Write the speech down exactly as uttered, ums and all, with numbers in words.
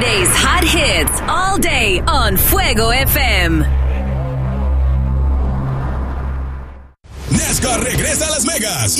Friday's hot hits all day on Fuego F M. NASCAR regresa a Las Vegas